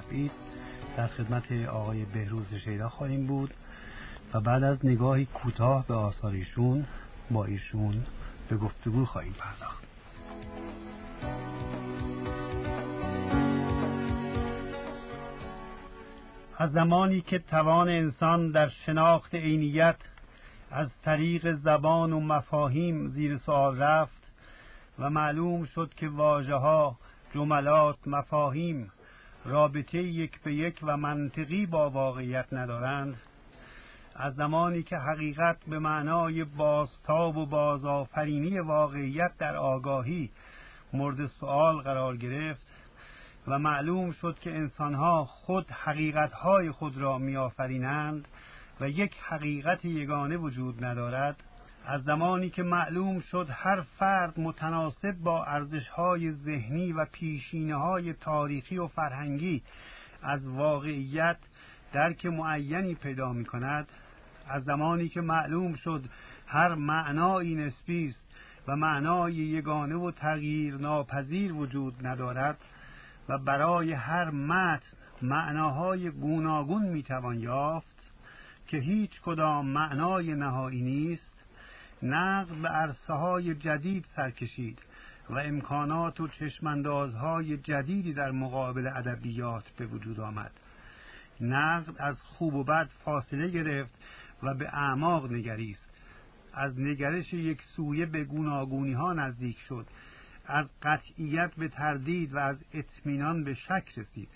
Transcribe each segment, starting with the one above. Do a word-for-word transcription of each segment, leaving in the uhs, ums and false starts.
تثبیت در خدمت آقای بهروز شیدا خواهیم بود و بعد از نگاهی کوتاه به آثار ایشون با ایشون به گفتگو خواهیم پرداخت. از زمانی که توان انسان در شناخت عینیت از طریق زبان و مفاهیم زیر سوال رفت و معلوم شد که واژه‌ها، جملات، مفاهیم رابطه یک به یک و منطقی با واقعیت ندارند، از زمانی که حقیقت به معنای بازتاب و بازآفرینی واقعیت در آگاهی مورد سؤال قرار گرفت و معلوم شد که انسانها خود حقیقتهای خود را می‌آفرینند و یک حقیقت یگانه وجود ندارد، از زمانی که معلوم شد هر فرد متناسب با ارزش‌های ذهنی و پیشینه‌های تاریخی و فرهنگی از واقعیت درک معینی پیدا می‌کند، از زمانی که معلوم شد هر معنایی نسبی است و معنای یگانه و تغییر ناپذیر وجود ندارد و برای هر متن معناهای گوناگون میتوان یافت که هیچ کدام معنای نهایی نیست، نقد به عرصه‌های جدید سرکشید و امکانات و چشماندازهای جدیدی در مقابل ادبیات به وجود آمد. نقد از خوب و بد فاصله گرفت و به اعماق نگریست، از نگرش یک سویه به گوناگونی ها نزدیک شد، از قطعیت به تردید و از اطمینان به شک رسید.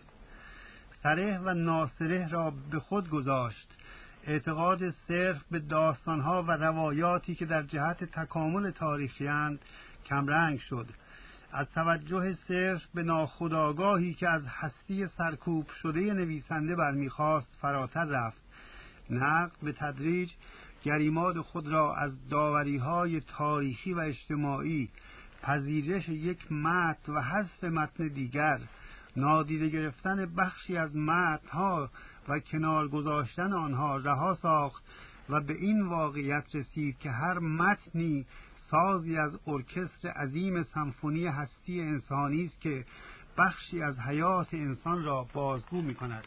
صریح و ناصریح را به خود گذاشت، اعتقاد صرف به داستانها و روایاتی که در جهت تکامل تاریخی اند کمرنگ شد، از توجه صرف به ناخودآگاهی که از هستی سرکوب شده نویسنده برمیخواست فراتر رفت. نقد به تدریج گریماد خود را از داوری‌های تاریخی و اجتماعی، پذیرش یک متن و حذف متن دیگر، نادیده گرفتن بخشی از متن‌ها و کنار گذاشتن آنها رها ساخت و به این واقعیت رسید که هر متنی سازی از ارکستر عظیم سمفونی هستی انسانی است که بخشی از حیات انسان را بازگو می‌کند.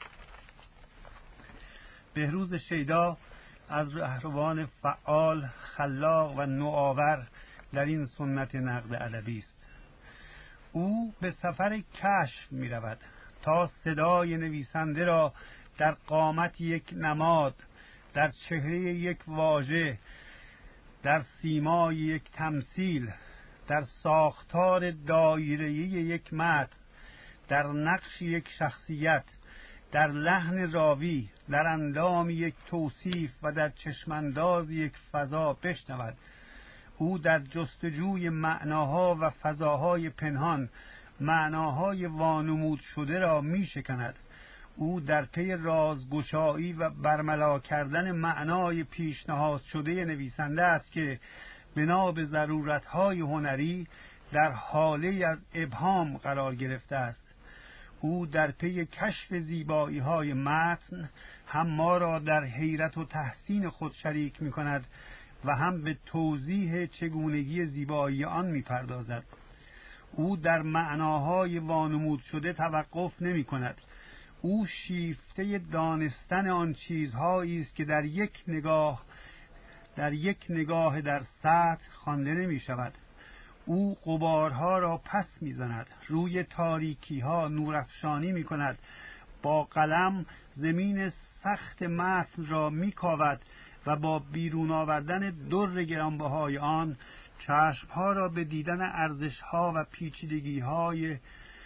بهروز شیدا از رهروان فعال، خلاق و نوآور در این سنت نقد ادبی است. او به سفر کشف می رود تا صدای نویسنده را در قامت یک نماد، در چهره یک واژه، در سیمای یک تمثیل، در ساختار دایره‌ای یک متن، در نقش یک شخصیت، در لحن راوی، در اندام یک توصیف و در چشمانداز یک فضا بشنود. او در جستجوی معناها و فضاهای پنهان معناهای وانمود شده را می شکند. او در پی رازگشایی و برملا کردن معنای پیشنهاد شده نویسنده است که بنا به ضرورتهای هنری در حاله از ابهام قرار گرفته است. او در پی کشف زیبایی‌های متن هم ما را در حیرت و تحسین خود شریک می کند و هم به توضیح چگونگی زیبایی آن می پردازد. او در معناهای وانمود شده توقف نمی کند. او شیفته دانستن آن چیزهایی است که در یک نگاه در یک نگاه در سطح خوانده نمی شود. او غبارها را پس می زند، روی تاریکی ها نورافشانی می کند، با قلم زمین سخت متن را می کاود و با بیرون آوردن در گرانبهای آن چشمها را به دیدن ارزشها و پیچیدگی های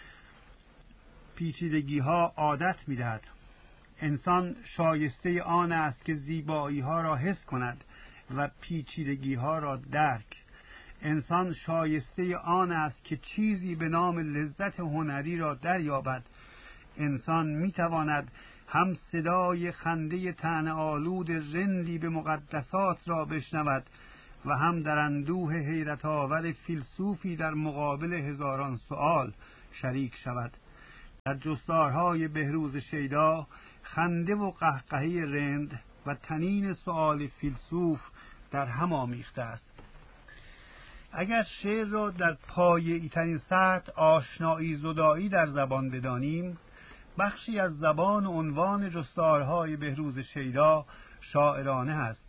پیچیدگی ها عادت می دهد. انسان شایسته آن است که زیبایی ها را حس کند و پیچیدگی ها را درک. انسان شایسته آن است که چیزی به نام لذت هنری را دریابد. انسان می تواند هم صدای خنده طعنه آلود رندی به مقدسات را بشنود و هم در اندوه حیرت آور فیلسوفی در مقابل هزاران سؤال شریک شود. در جستارهای بهروز شیدا خنده و قهقهه رند و طنین سؤال فیلسوف در هم آمیخته است. اگر شعر را در پایه‌ای ترین سطح آشنایی زدایی در زبان بدانیم، بخشی از زبان و عنوان جستارهای بهروز شیدا شاعرانه است.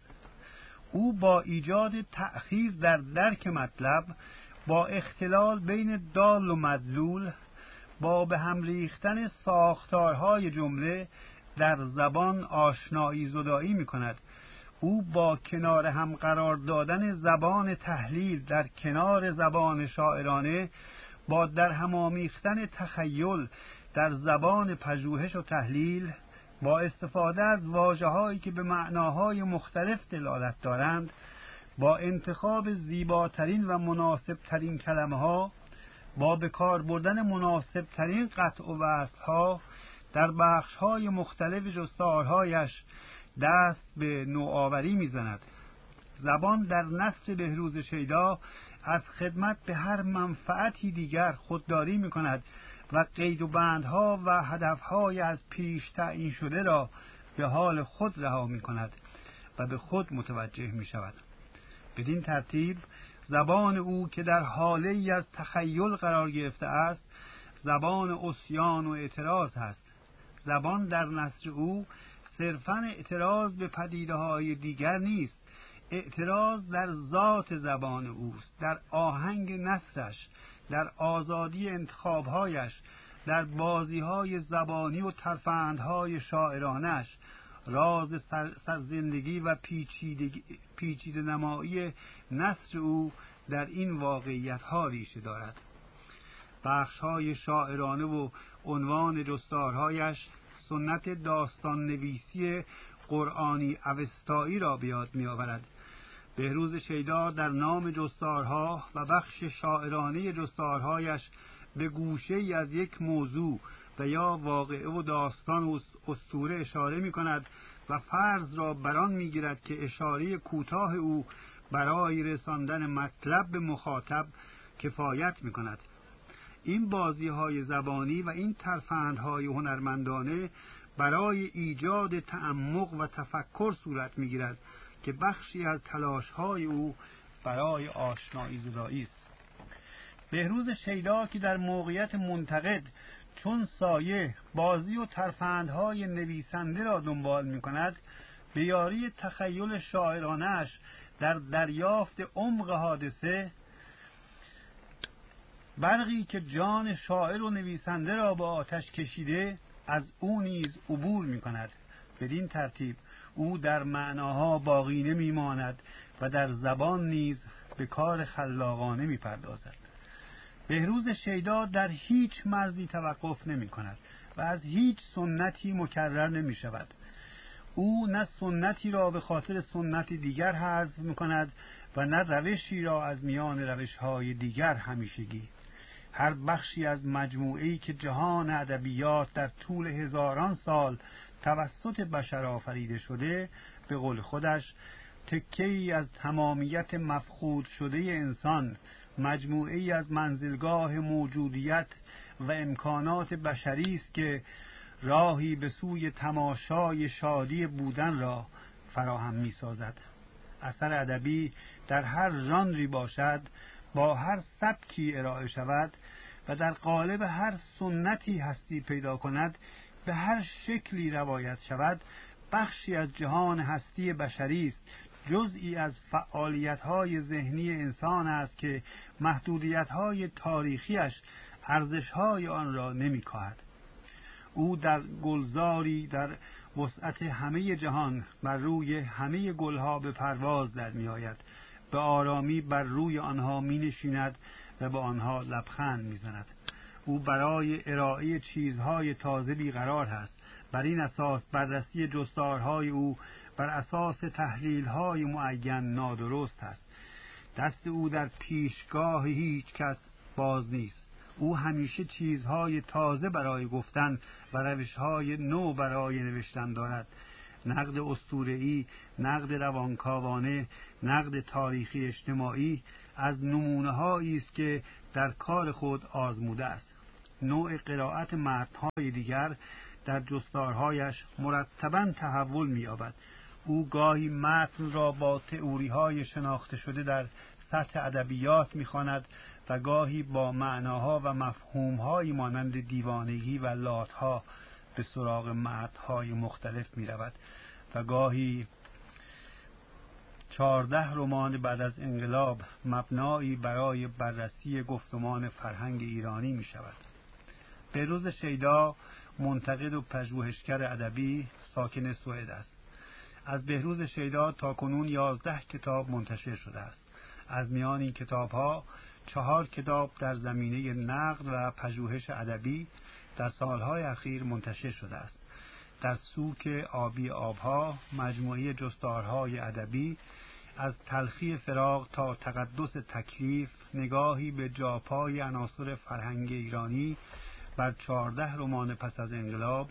او با ایجاد تأخیر در درک مطلب، با اختلال بین دال و مدلول، با به هم ریختن ساختارهای جمله در زبان آشنایی زدایی می کند. او با کنار هم قرار دادن زبان تحلیل در کنار زبان شاعرانه، با در هم آمیختن تخیل در زبان پژوهش و تحلیل، با استفاده از واژه‌هایی که به معناهای مختلف دلالت دارند، با انتخاب زیباترین و مناسبترین کلمه‌ها، با به کار بردن مناسبترین قطع و وصل‌ها در بخش‌های مختلف جستارهایش دست به نوآوری می‌زند. زبان در نثر بهروز شیدا از خدمت به هر منفعتی دیگر خودداری می‌کند و قید و بندها و هدفهای از پیش تعیین شده را به حال خود رها می‌کند و به خود متوجه می‌شود. بدین ترتیب زبان او که در حاله‌ای از تخیل قرار گرفته است، زبان عصیان و اعتراض است. زبان در نثر او صرفاً اعتراض به پدیده‌های دیگر نیست، اعتراض در ذات زبان اوست، در آهنگ نثرش، در آزادی انتخابهایش، در بازیهای زبانی و ترفندهای شاعرانش. راز سرزندگی و پیچیده نمایی نثر او در این واقعیت‌ها ریشه دارد. بخش‌های شاعرانه و عنوان جستارهایش سنت داستان نویسی قرآنی اوستایی را به یاد می‌آورد. بهروز شیدا در نام جستارها و بخش شاعرانه جستارهایش به گوشه‌ای از یک موضوع و یا واقعه و داستان و اسطوره اشاره می‌کند و فرض را بران می‌گیرد که اشاره کوتاه او برای رساندن مطلب به مخاطب کفایت می‌کند. این بازی‌های زبانی و این ترفندهای هنرمندانه برای ایجاد تعمق و تفکر صورت می‌گیرد که بخشی از تلاش‌های او برای آشنایی زدایی است. بهروز شیدا که در موقعیت منتقد چون سایه بازی و ترفندهای نویسنده را دنبال می‌کند، به یاری تخیل شاعرانش در دریافت عمق حادثه، برقی که جان شاعر و نویسنده را به آتش کشیده، از او نیز عبور می‌کند. بدین ترتیب او در معناها باقی نمی‌ماند و در زبان نیز به کار خلاقانه می‌پردازد. بهروز شیدا در هیچ مرزی توقف نمی‌کند و از هیچ سنتی مکرر نمی‌شود. او نه سنتی را به خاطر سنتی دیگر حذف می‌کند و نه روشی را از میان روش‌های دیگر همیشگی. هر بخشی از مجموعه‌ای که جهان ادبیات در طول هزاران سال توسط بشر آفریده شده، به قول خودش تکه‌ای از تمامیت مفقود شده انسان، مجموعه‌ای از منزلگاه موجودیت و امکانات بشری است که راهی به سوی تماشای شادی بودن را فراهم می‌سازد. اثر ادبی در هر ژانری باشد، با هر سبکی ارائه شود و در قالب هر سنتی هستی پیدا کند، به هر شکلی روایت شود، بخشی از جهان هستی بشری است، جزئی از فعالیت‌های ذهنی انسان است که محدودیت‌های تاریخیش ارزش‌های آن را نمی‌کاهد. او در گلزاری در وسعت همه جهان بر روی همه گلها به پرواز در می‌آید، به آرامی بر روی آنها می‌نشیند و به آنها لبخند می‌زند. او برای ارائه چیزهای تازه بیقرار است. بر این اساس بررسی جستارهای او بر اساس تحلیل‌های معین نادرست است. دست او در پیشگاه هیچ کس باز نیست. او همیشه چیزهای تازه برای گفتن و روش‌های نو برای نوشتن دارد. نقد اسطوره‌ای، نقد روانکاوانه، نقد تاریخی اجتماعی از نمونه‌هایی است که در کار خود آزموده است. نوع قرائت متن‌های دیگر در جستارهایش مرتباً تحول می‌یابد. او گاهی متن را با تئوری‌های شناخته شده در سطح ادبیات می‌خواند و گاهی با معناها و مفهوم‌هایی مانند دیوانگی و لات‌ها به سراغ متن‌های مختلف می رود و گاهی چهارده رمان بعد از انقلاب مبنایی برای بررسی گفتمان فرهنگ ایرانی می شود. بهروز شیدا منتقد و پژوهشگر ادبی ساکن سوئد است. از بهروز شیدا تاکنون یازده کتاب منتشر شده است. از میان این کتاب‌ها چهار کتاب در زمینه نقد و پژوهش ادبی در سالهای اخیر منتشر شده است. در سوک آبی آبها مجموعه جستارهای ادبی از تلخی فراق تا تقدس تکلیف، نگاهی به جاپای عناصر فرهنگ ایرانی بر چهارده رمان پس از انقلاب،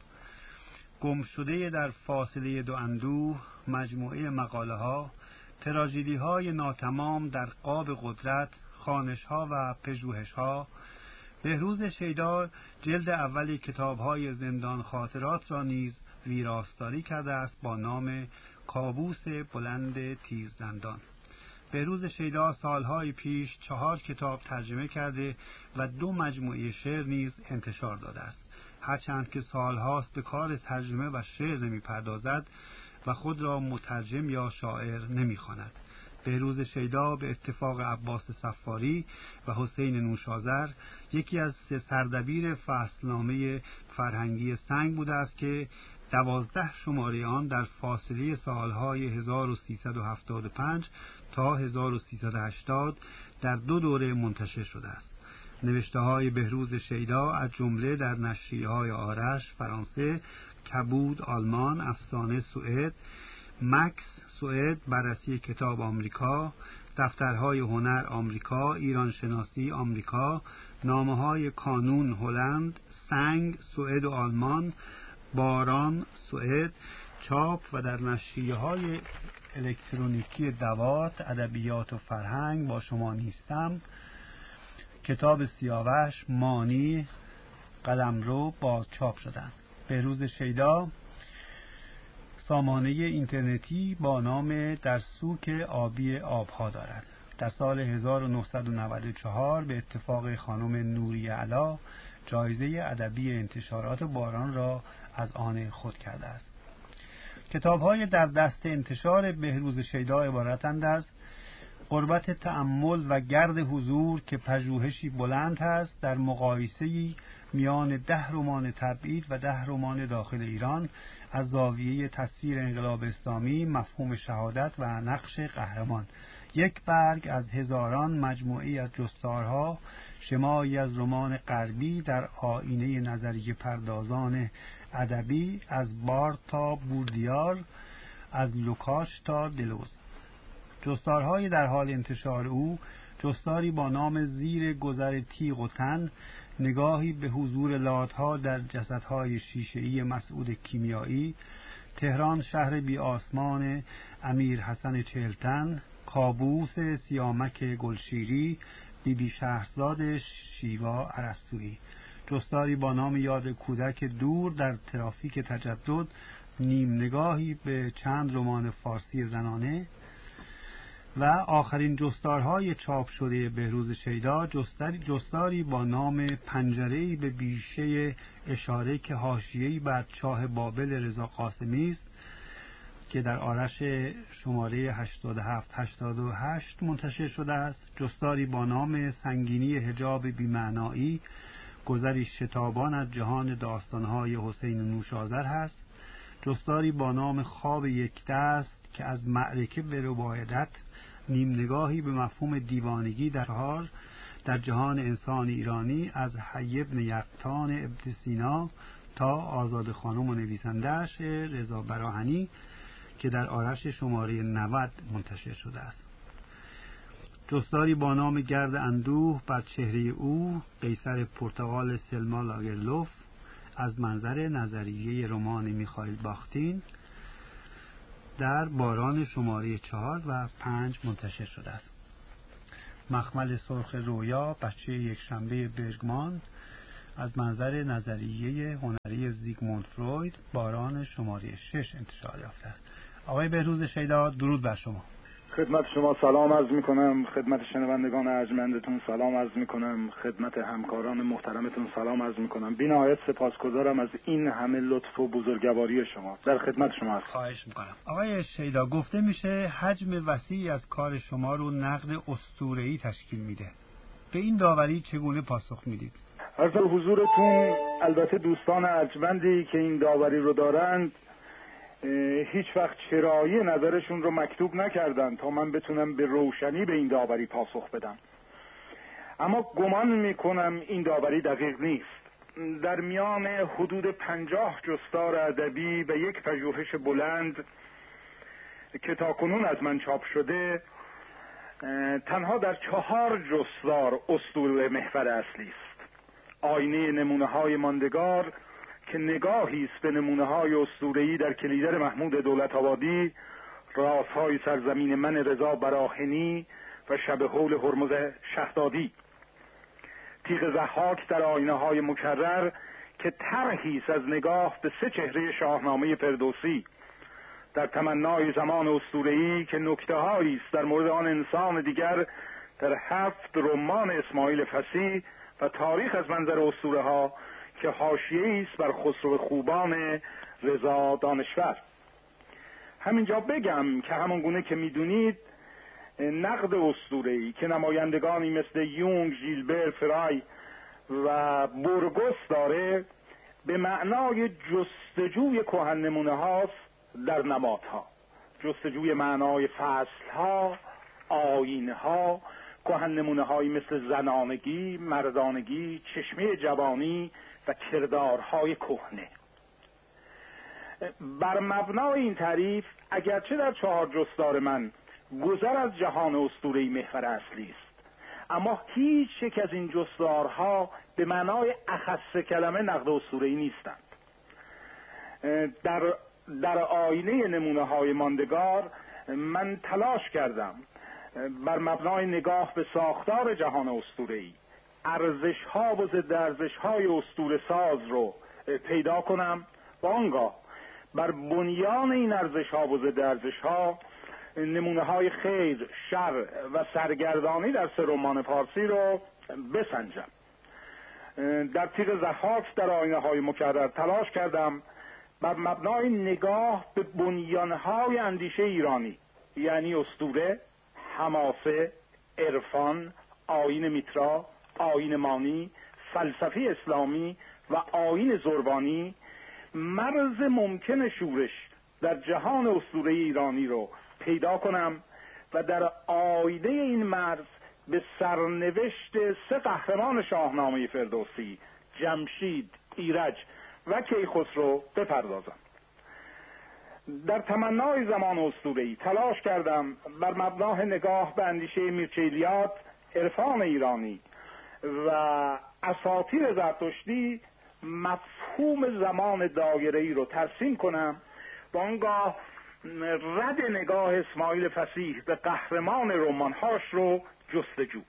گم شده در فاصله دو اندوه، مجموعه مقاله ها، تراژدی های ناتمام در قاب قدرت، خوانش ها و پژوهش ها. بهروز شیدا جلد اولی کتاب های زندان خاطرات را نیز ویراستاری کرده است با نام کابوس بلند تیزدندان. بهروز شیدا سالهای پیش چهار کتاب ترجمه کرده و دو مجموعه شعر نیز انتشار داده است. هرچند که سالهاست به کار ترجمه و شعر نمی پردازد و خود را مترجم یا شاعر نمی خواند. بهروز شیدا به اتفاق عباس صفاری و حسین نوشازر یکی از سه سردبیر فصلنامه فرهنگی سنگ بوده است که دوازده شماره آن در فاصله سالهای هزار و سیصد و هفتاد و پنج تا هزار و سیصد و هشتاد در دو دوره منتشر شده است. نوشته های بهروز شیدا از جمله در نشریه های آرش فرانسه، کبود آلمان، افسانه سوئد، مکس سوئد، بررسی کتاب آمریکا، دفترهای هنر آمریکا، ایران شناسی آمریکا، نامه‌های کانون هلند، سنگ سوئد و آلمان، باران سوئد چاپ و در نشریه های الکترونیکی دوات، ادبیات و فرهنگ با شما نیستم، کتاب سیاوش، مانی، قلمرو باز چاپ شدند. بهروز شیدا سامانه اینترنتی با نام در سوک آبی آبها دارد. در سال هزار و نهصد و نود و چهار به اتفاق خانم نوریه علا جایزه ادبی انتشارات باران را از آن خود کرده است. کتاب‌های در دست انتشار بهروز شیدا عبارتند از قربت تأمل و گرد حضور که پژوهشی بلند است در مقایسه‌ای میان ده رمان تبعید و ده رمان داخل ایران از زاویه تصویر انقلاب اسلامی، مفهوم شهادت و نقش قهرمان. یک برگ از هزاران مجموعی از جستارها، شمایی از رمان غربی در آینه نظریه پردازان ادبی، از بارت تا بوردیار، از لوکاش تا دلوز. جستارهای در حال انتشار او، جستاری با نام زیر گذر تیغ و تن، نگاهی به حضور لاتها در جسدهای شیشه‌ای مسعود کیمیایی، تهران شهر بی آسمان امیر حسن چهلتن، کابوس سیامک گلشیری، بی بی شهرزاد شیوا ارسطویی. جستاری با نام یاد کودک دور در ترافیک تجدد، نیم نگاهی به چند رمان فارسی زنانه و آخرین جستارهای چاپ شده بهروز شیدا، جستاری, جستاری با نام پنجره‌ای به بیشه اشاره که حاشیه‌ای بر چاه بابل رضا قاسمی است که در آرش شماره هشتاد و هفت هشتاد و هشت منتشر شده است. جستاری با نام سنگینی حجاب بی‌معنایی، گذری شتابان از جهان داستانهای حسین نوشازر هست. جستاری با نام خواب یک دست که از معرکه به ربایدت، نیم نگاهی به مفهوم دیوانگی در چهار در جهان انسان ایرانی از حی بن یقطان ابن سینا تا آزاد خانم و نویسنده‌اش رضا براهنی که در آرش شماره نود منتشر شده است. جستاری با نام گرد اندوه بر چهره او، قیصر پرتغال سلما لاگرلوف از منظر نظریه رمان میخائیل باختین در باران شماره چهار و پنج منتشر شده است. مخمل سرخ رویا بچه یک شنبه برگمان از منظر نظریه هنری زیگموند فروید باران شماره شش انتشار یافته است. آقای بهروز شیدا، درود بر شما. خدمت شما سلام عرض میکنم، خدمت شنوندگان ارجمندتون سلام عرض میکنم، خدمت همکاران محترمتون سلام عرض میکنم. بی نهایت سپاسگزارم از این همه لطف و بزرگواری شما. در خدمت شما هستم. خواهش میکنم. آقای شیدا، گفته میشه حجم وسیعی از کار شما رو نقد اسطوره‌ای تشکیل میده. به این داوری چگونه پاسخ میدید؟ عرض حضورتون، البته دوستان ارجمندی که این داوری رو دارند هیچ وقت چرایی نظرشون رو مکتوب نکردن تا من بتونم به روشنی به این داوری پاسخ بدم، اما گمان میکنم این داوری دقیق نیست. در میان حدود پنجاه جستار ادبی و یک پژوهش بلند که تاکنون از من چاپ شده، تنها در چهار جستار اسطوره محور اصلی است. آینه نمونه های ماندگار که نگاهی است به نمونه های اسطوره‌ای در کلیدر محمود دولت‌آبادی، رازهای سرزمین من رضا براهنی و شب هول هرمز شهدادی. تیغ ضحاک در آینه های مکرر که طرحی است از نگاه به سه چهره شاهنامه فردوسی. در تمنای زمان اسطوره‌ای که نکته‌هایی است در مورد آن انسان دیگر در هفت رمان اسماعیل فصیح و تاریخ از منظر اسطوره‌ها که حاشیه‌ای است بر خسرو خوبان رضا دانشور. همینجا بگم که همون گونه که میدونید نقد اسطوره‌ای که نمایندگانی مثل یونگ، ژیلبر، فرای و بورگوس داره، به معنای جستجوی کهن نمونه هاست در نمادها، جستجوی معنای فصلها، آیینها، کهن نمونه هایی مثل زنانگی، مردانگی، چشمه جوانی و کردارهای کهنه. بر مبنای این تعریف اگرچه در چهار جستار من گذر از جهان اسطوره‌ای محور اصلی است، اما هیچ یک از این جستارها به معنای اخص کلمه نقد اسطوره‌ای نیستند. در در آینه نمونه های ماندگار من تلاش کردم بر مبنای نگاه به ساختار جهان اسطوره‌ای ارزش ها و ضد ارزش های اسطوره ساز رو پیدا کنم و آنگاه بر بنیان این ارزش ها و ضد ارزش ها نمونه های خیر، شر و سرگردانی در سه رمان فارسی رو بسنجم. در تیغ ضحاک در آینه های مکرر تلاش کردم بر مبنای نگاه به بنیانهای اندیشه ایرانی، یعنی اسطوره، حماسه، عرفان، آیین میترا، آیین مانی، فلسفه اسلامی و آیین زربانی، مرز ممکن شورش در جهان اسطوره ایرانی رو پیدا کنم و در آینه این مرز به سرنوشت سه قهرمان شاهنامه فردوسی، جمشید، ایرج و کیخسرو بپردازم. در تمنای زمان اسطوره‌ای تلاش کردم بر مبنای نگاه به اندیشه میرچیلیات، عرفان ایرانی و اساطیر زرتشتی مفهوم زمان دایره‌ای رو ترسیم کنم و آنگاه رد نگاه اسماعیل فصیح به قهرمان رمان‌هاش رو جستجو.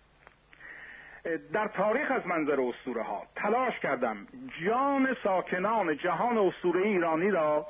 در تاریخ از منظر اسطوره ها تلاش کردم جان ساکنان جهان اسطوره ایرانی را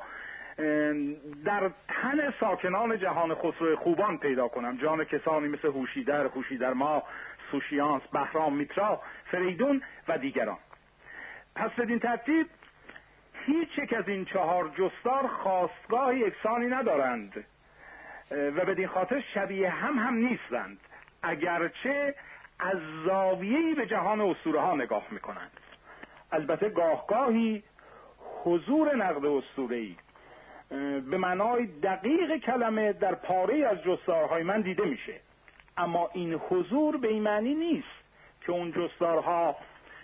در تن ساکنان جهان خسرو خوبان پیدا کنم، جان کسانی مثل هوشیدر، هوشیدرما، سوشیانس، بهرام میترا، فریدون و دیگران. پس بدین ترتیب هیچ یک از این چهار جستار خاستگاه یکسانی ندارند و بدین خاطر شبیه هم هم نیستند، اگرچه از زاویه‌ای به جهان اسطوره ها نگاه میکنند. البته گاهگاهی حضور نقد اسطوره‌ای به معنای دقیق کلمه در پاره از جستارهای من دیده میشه، اما این حضور به این معنی نیست که اون جستارها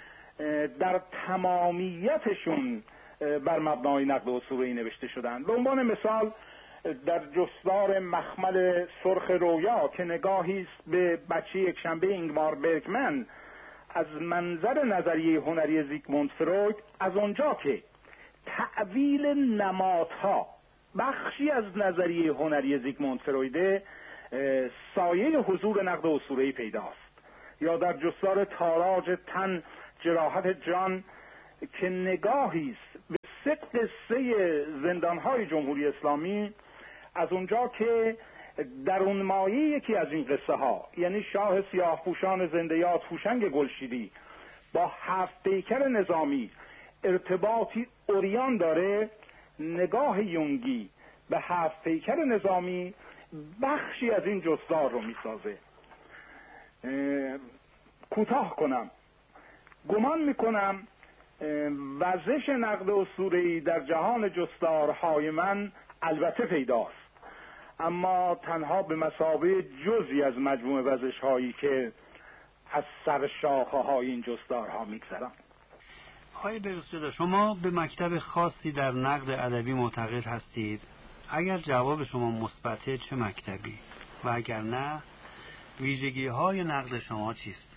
در تمامیتشون بر مبنای نقد اسطوره‌ای نوشته شدند. به عنوان مثال در جستار مخمل سرخ رویا که نگاهی است به بچه یک شنبه اینگمار برگمن از منظر نظریه هنری زیگموند فروید، از اونجا که تعویل نمادها بخشی از نظریه هنری زیگموند فرویده، سایه حضور نقد اسطوره‌ای پیداست. یا در جستار تاراج تن جراحت جان که نگاهی است به سه قصه زندانهای جمهوری اسلامی، از اونجا که درون مایه یکی از این قصه ها، یعنی شاه سیاه پوشان زنده یاد هوشنگ گلشیری با هفت پیکر نظامی ارتباطی عریان داره، نگاه یونگی به هفت پیکر نظامی بخشی از این جستار رو میسازه. کوتاه کنم، گمان میکنم وزش نقد اسطوره‌ای در جهان جستارهای من البته پیداست، اما تنها به مثابه جزئی از مجموع وزش هایی که از سر شاخه های این جستارها میگذرم. آقای بهروززاده، شما به مکتب خاصی در نقد ادبی معتقد هستید؟ اگر جواب شما مثبته چه مکتبی؟ و اگر نه ویژگی های نقد شما چیست؟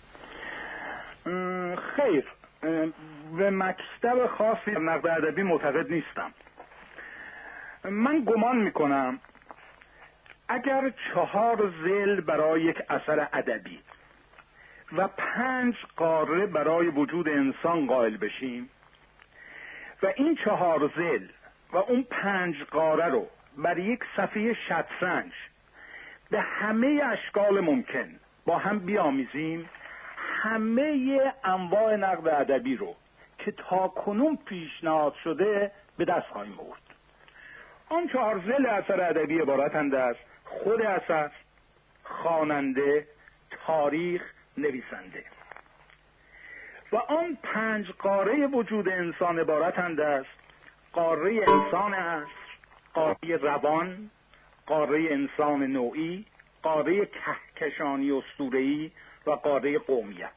خیر، به مکتب خاصی در نقد ادبی معتقد نیستم. من گمان میکنم اگر چهار ذیل برای یک اثر ادبی و پنج قاره برای وجود انسان قائل بشیم و این چهار ذیل و اون پنج قاره رو بر یک صفحه شطرنج به همه اشکال ممکن با هم بیامیزیم، همه انواع نقد ادبی رو که تا کنون پیشنهاد شده به دست خواهیم آورد. آن چهار ذیل اثر ادبی عبارتند از خود اثر، خواننده، تاریخ، نویسنده. و آن پنج قاره وجود انسان عبارتند از قاره انسان عصر، قاره روان، قاره انسان نوعی، قاره کهکشانی اسطوره‌ای و قاره قومیت.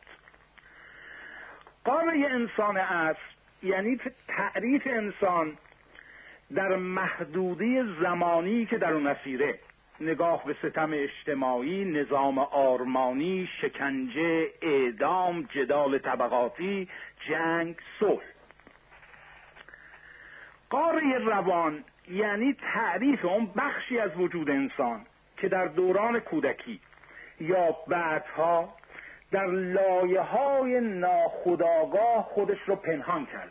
قاره انسان عصر یعنی تعریف انسان در محدوده زمانی که در اون اسیره، نگاه به ستم اجتماعی، نظام آرمانی، شکنجه، اعدام، جدال طبقاتی، جنگ، صلح. قاره روان یعنی تعریف اون بخشی از وجود انسان که در دوران کودکی یا بعدها در لایه‌های ناخودآگاه خودش رو پنهان کرد.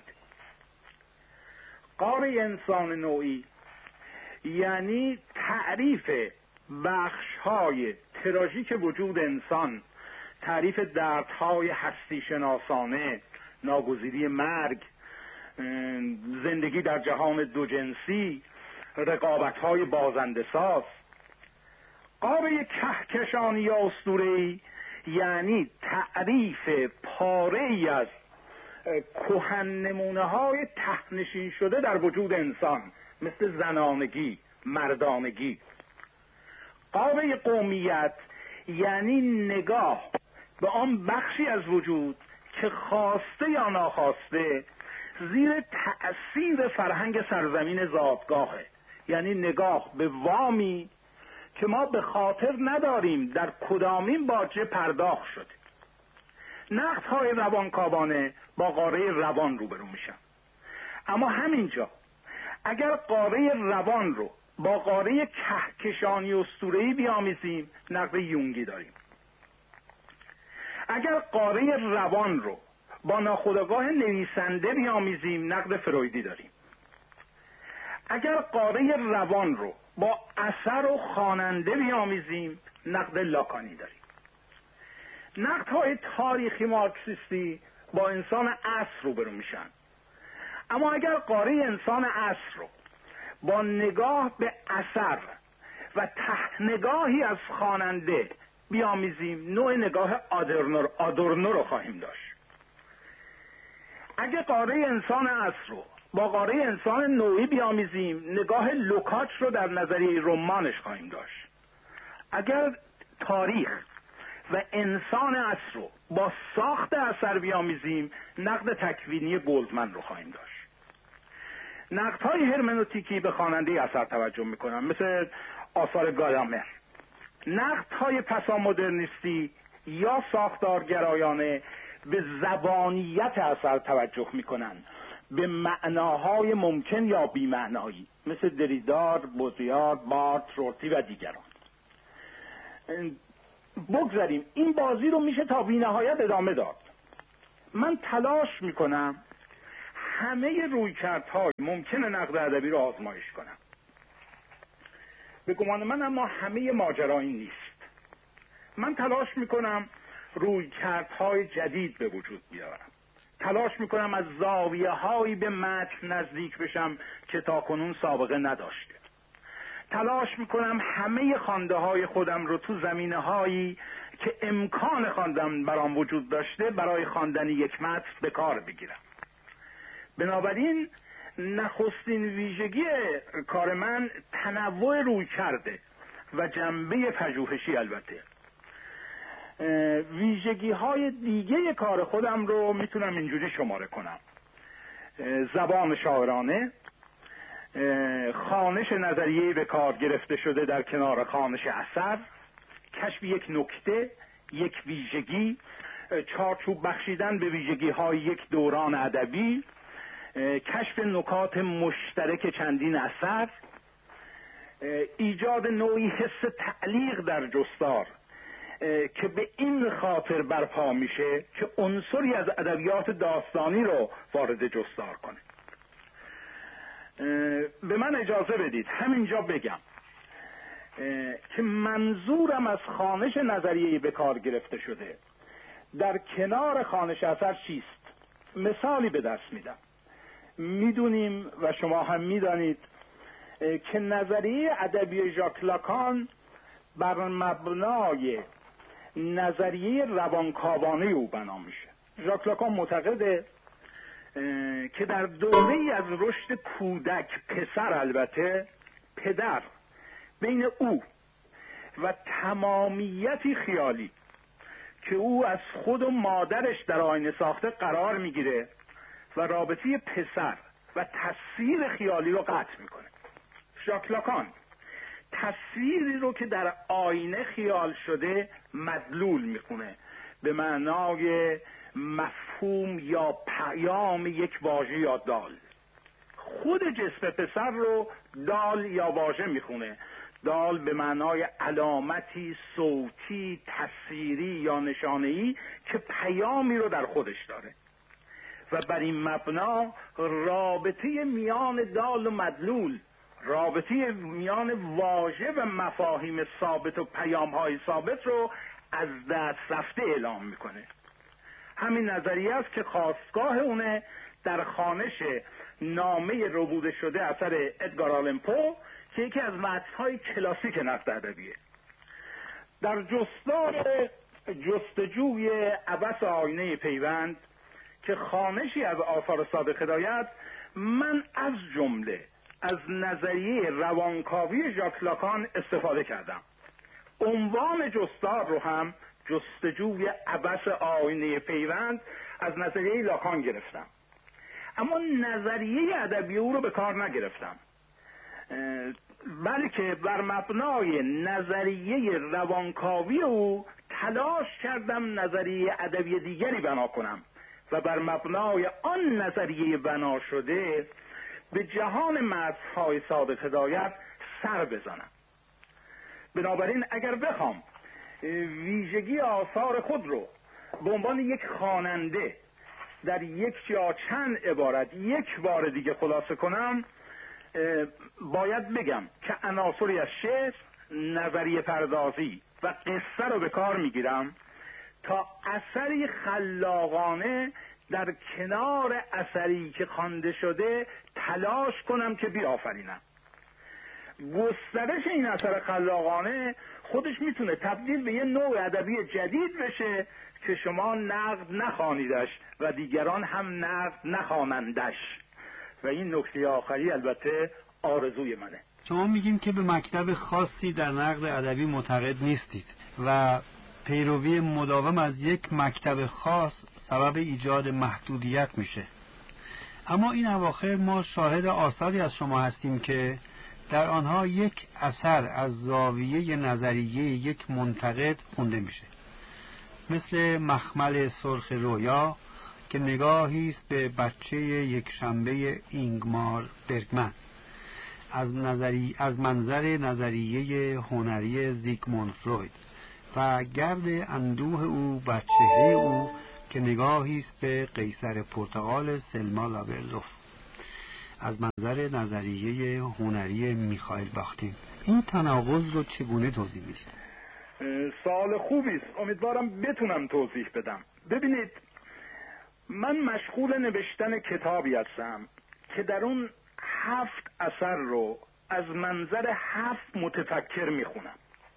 قاره انسان نوعی یعنی تعریف بخش‌های تراژیک وجود انسان، تعریف دردهای هستی شناسانه، ناگزیری مرگ، زندگی در جهان دوجنسی، رقابت‌های بازنده‌ساز. قاره کهکشانی یا اسطوره‌ای یعنی تعریف پاره‌ای از کهن نمونه‌های ته‌نشین شده در وجود انسان، مثل زنانگی، مردانگی. قاره قومیت یعنی نگاه به آن بخشی از وجود که خواسته یا ناخواسته زیر تأثیر فرهنگ سرزمین زادگاهه، یعنی نگاه به وامی که ما به خاطر نداریم در کدامین باجه پرداخت شده. نقدهای روانکاوانه با قاره روان روبرو میشن، اما همینجا اگر قاره روان رو با قاره کهکشانی اسطوره‌ای بیامیزیم، نقد یونگی داریم. اگر قاره روان رو با ناخودآگاه نویسنده بیامیزیم، نقد فرویدی داریم. اگر قاره روان رو با اثر و خواننده بیامیزیم، نقد لاکانی داریم. نقدهای تاریخی مارکسیستی با انسان عصر روبرو میشن، اما اگر قاره انسان عصر رو با نگاه به اثر و ته‌نگاهی از خواننده بیامیزیم، نوع نگاه آدورنو آدورنو رو خواهیم داشت. اگر قاره انسان عصر رو با قاره انسان نوعی بیامیزیم، نگاه لوکاچ رو در نظریه رمانش خواهیم داشت. اگر تاریخ و انسان عصر رو با ساخت اثر بیامیزیم، نقد تکوینی گلدمن رو خواهیم داشت. نقدهای هرمنوتیکی به خواننده اثر توجه میکنن، مثل آثار گالامر. نقدهای پسا مدرنیستی یا ساختارگرایانه به زبانیت اثر توجه میکنن، به معناهای ممکن یا بی‌معنایی، مثل دریدار، بودریار، بارت، رورتی و دیگران. بگذاریم این بازی رو میشه تا بی‌نهایت ادامه داد. من تلاش میکنم همه رویکردهای ممکن نقد ادبی رو آزمایش کنم. به گمان من اما همه ماجرا این نیست. من تلاش میکنم رویکردهای جدید به وجود بیارم، تلاش میکنم از زاویه هایی به متن نزدیک بشم که تاکنون سابقه نداشته. تلاش میکنم همه خوانده های خودم رو تو زمینه هایی که امکان خواندن برام وجود داشته برای خواندن یک متن به کار بگیرم. بنابراین نخستین ویژگی کار من تنوع روی کرده و جنبه پژوهشی. البته ویژگی های دیگه کار خودم رو میتونم اینجوری شماره کنم: زبان شاعرانه، خوانش نظریه به کار گرفته شده در کنار خوانش اثر، کشف یک نکته، یک ویژگی، چارچوب بخشیدن به ویژگی های یک دوران ادبی، کشف نکات مشترک چندین اثر، ایجاد نوعی حس تعلیق در جستار که به این خاطر برپا میشه که عنصری از ادبیات داستانی رو وارد جستار کنه. به من اجازه بدید همینجا بگم که منظورم از خوانش نظریه‌ای به کار گرفته شده در کنار خوانش اثر چیست. مثالی به دست میدم. میدونیم و شما هم میدانید که نظریه ادبی ژاک لاکان بر مبنای نظریه روانکاوانه او بنا میشه. ژاک لاکان معتقده که در دوره‌ای از رشد کودک، پسر البته، پدر بین او و تمامیتی خیالی که او از خود و مادرش در آینه ساخته قرار میگیره و رابطه پسر و تصویر خیالی رو قطع میکنه. ژاک لاکان تصویری رو که در آینه خیال شده مدلول میخونه، به معنای مفهوم یا پیام یک واژه یا دال. خود جسم پسر رو دال یا واژه میخونه. دال به معنای علامتی صوتی، تصویری یا نشانه‌ای که پیامی رو در خودش داره و بر این مبنا رابطه میان دال و مدلول، رابطه میان واژه و مفاهیم ثابت و پیام‌های ثابت رو از دست رفته اعلام میکنه. همین نظریه است که خاستگاه اونه در خوانش نامه ربوده شده اثر ادگار آلن پو که یکی از متن‌های کلاسیک نقد ادبیه. در جستار جستجوی عبث آینه پیوند که خوانشی از آثار صادق هدایت، من از جمله از نظریه روانکاوی ژاک لاکان استفاده کردم. عنوان جستار رو هم جستجوی عبث آینه پیوند از نظریه لاکان گرفتم، اما نظریه ادبی او رو به کار نگرفتم، بلکه بر مبنای نظریه روانکاوی او تلاش کردم نظریه ادبی دیگری بنا کنم و بر مبنای آن نظریه بنا شده به جهان متن‌های صادق هدایت سر بزنم. بنابراین اگر بخوام ویژگی آثار خود رو به عنوان یک خواننده در یک یا چند عبارت یک بار دیگه خلاصه کنم، باید بگم که عناصری از شعر، نظریه پردازی و قصه رو به کار میگیرم تا اثری خلاقانه در کنار اثری که خوانده شده تلاش کنم که بیافرینم. گسترش این اثر خلاقانه خودش میتونه تبدیل به یه نوع ادبی جدید بشه که شما نقد نخوانیدش و دیگران هم نقد نخوانندش. و این نکته آخری البته آرزوی منه. شما میگیم که به مکتب خاصی در نقد ادبی معتقد نیستید و پیروی مداوم از یک مکتب خاص سبب ایجاد محدودیت میشه. اما این اواخر ما شاهد آثاری از شما هستیم که در آنها یک اثر از زاویه نظریه یک منتقد خونده میشه، مثل مخمل سرخ رویا که نگاهی است به بچه یک شنبه اینگمار برگمن از نظری از منظر نظریه هنری زیگموند فروید و گرد اندوه او بر چهره او که نگاهی است به قیصر پرتغال سلما لاورلوف. از منظر نظریه هنری میخائیل باختین. این تناقض رو چگونه توضیح میدید؟ سوال خوبی است. امیدوارم بتونم توضیح بدم. ببینید، من مشغول نوشتن کتابی هستم که در اون هفت اثر رو از منظر هفت متفکر میخونم.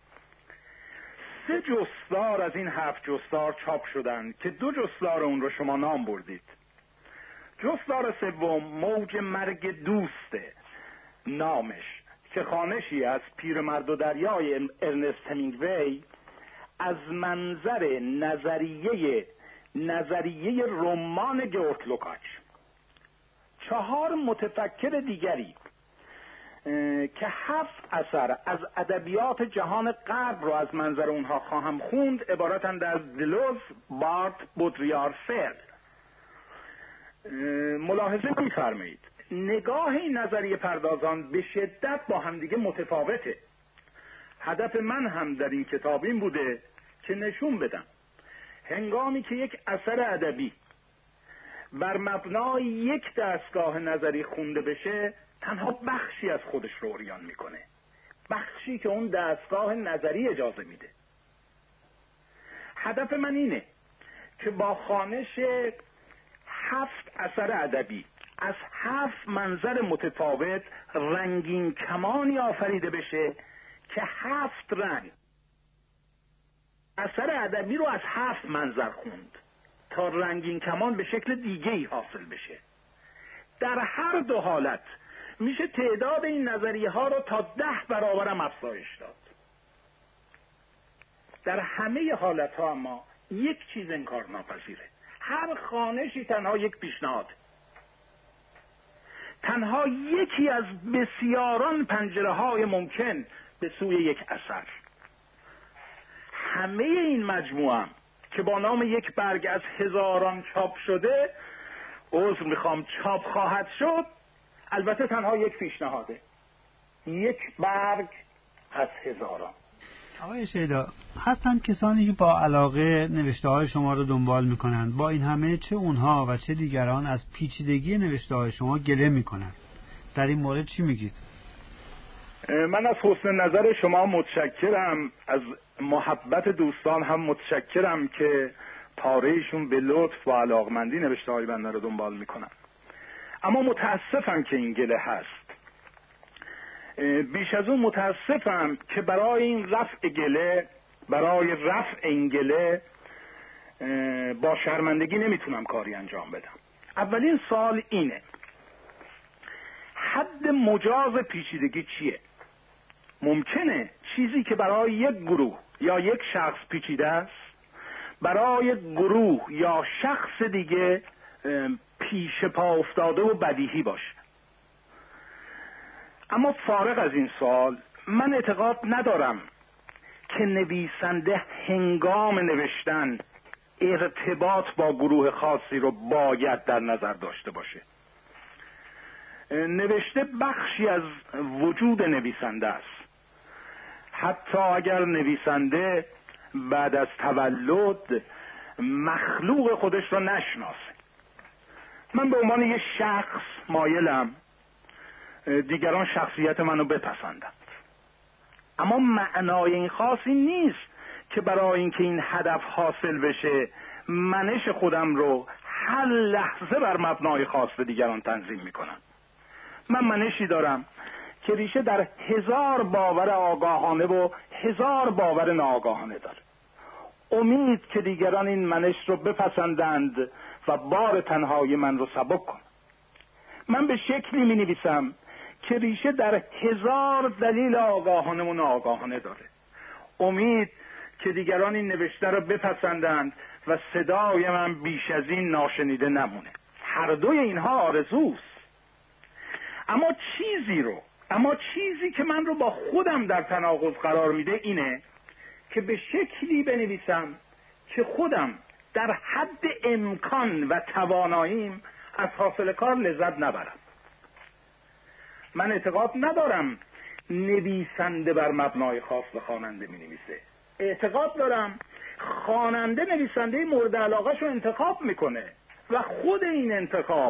سه جستار از این هفت جستار چاپ شدن که دو جستار اون رو شما نام بردید. جستار سوم موج مرگ دوسته نامش، که خوانشی از پیرمرد و دریای ارنست همینگوی از منظر نظریه نظریه رمان گورت لوکاچ. چهار متفکر دیگری که هفت اثر از ادبیات جهان غرب رو از منظر اونها خواهم خوند عبارتند از دلوز، بارت، بودریار، فرد. ملاحظه می‌فرمایید نگاه این نظریه پردازان به شدت با همدیگه متفاوته. هدف من هم در این کتاب این بوده که نشون بدم هنگامی که یک اثر ادبی بر مبنای یک دستگاه نظری خونده بشه، تنها بخشی از خودش رو عریان میکنه، بخشی که اون دستگاه نظری اجازه میده. هدف من اینه که با خوانش هفت اثر ادبی از هفت منظر متفاوت رنگین کمانی آفریده بشه که هفت رنگ اثر ادبی رو از هفت منظر خوند تا رنگین کمان به شکل دیگه‌ای حاصل بشه. در هر دو حالت میشه تعداد این نظریه ها رو تا ده برابرم افزایش داد. در همه حالت ها اما یک چیز انکار ناپذیره: هر خوانشی تنها یک پیشنهاد، تنها یکی از بسیاران پنجره های ممکن به سوی یک اثر. همه این مجموعه که با نام یک برگ از هزاران چاپ شده، عذر میخوام چاپ خواهد شد، البته تنها یک پیشنهاده، یک برگ از هزاران. آقای شیدا، هستند کسانی که با علاقه نوشته های شما رو دنبال میکنند. با این همه چه اونها و چه دیگران از پیچیدگی نوشته های شما گله میکنند. در این مورد چی میگید؟ من از حسن نظر شما متشکرم، از محبت دوستان هم متشکرم که پارهشون به لطف و علاقمندی نوشته های بنده رو دنبال میکنن. اما متاسفم که این گله هست. بیش از اون متاسفم که برای این رفع گله، برای رفع این گله با شرمندگی نمیتونم کاری انجام بدم. اولین سوال اینه: حد مجاز پیچیدگی چیه؟ ممکنه چیزی که برای یک گروه یا یک شخص پیچیده است برای گروه یا شخص دیگه پیش پا افتاده و بدیهی باشه. اما فارغ از این سوال، من اعتقاد ندارم که نویسنده هنگام نوشتن ارتباط با گروه خاصی رو باید در نظر داشته باشه. نوشته بخشی از وجود نویسنده است، حتی اگر نویسنده بعد از تولد مخلوق خودش رو نشناسه. من به عنوان یک شخص مایلم دیگران شخصیت منو بپسندند، اما معنای این خاصی نیست که برای اینکه این هدف حاصل بشه منش خودم رو هر لحظه بر مبنای خاص به دیگران تنظیم میکنم. من منشی دارم که ریشه در هزار باور آگاهانه و هزار باور ناآگاهانه داره. امید که دیگران این منش رو بپسندند و بار تنهایی من رو سبک کنند. من به شکلی می نویسم که ریشه در هزار دلیل آگاهانه و ناآگاهانه داره. امید که دیگران این نوشته رو بپسندند و صدای من بیش از این ناشنیده نمونه. هر دوی اینها آرزوست. اما چیزی رو اما چیزی که من رو با خودم در تناقض قرار میده اینه که به شکلی بنویسم که خودم در حد امکان و تواناییم از حاصل کار لذت نبرم. من اعتقاد ندارم نویسنده بر مبنای خاص به خواننده می نویسه. اعتقاد دارم خواننده نویسنده مورد علاقه‌شو انتخاب میکنه و خود این انتخاب